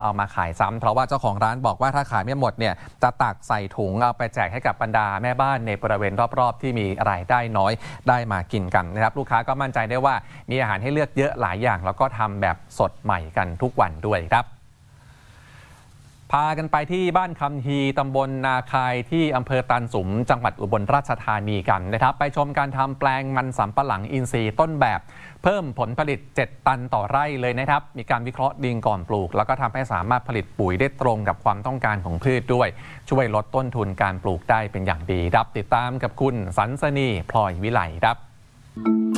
เอามาขายซ้ำเพราะว่าเจ้าของร้านบอกว่าถ้าขายไม่หมดเนี่ยจะตักใส่ถุงเอาไปแจกให้กับบรรดาแม่บ้านในบริเวณรอบๆที่มีรายได้น้อยได้มากินกันนะครับลูกค้าก็มั่นใจได้ว่ามีอาหารให้เลือกเยอะหลายอย่างแล้วก็ทำแบบสดใหม่กันทุกวันด้วยครับพากันไปที่บ้านคำฮีตำบลนาคายที่อำเภอตาลสุมจังหวัดอุบลราชธานีกันนะครับไปชมการทำแปลงมันสำปะหลังอินทรีย์ต้นแบบเพิ่มผลผลิต7 ตันต่อไร่เลยนะครับมีการวิเคราะห์ดินก่อนปลูกแล้วก็ทำให้สามารถผลิตปุ๋ยได้ตรงกับความต้องการของพืชด้วยช่วยลดต้นทุนการปลูกได้เป็นอย่างดีครับติดตามกับคุณสันสนีพลอยวิไลครับ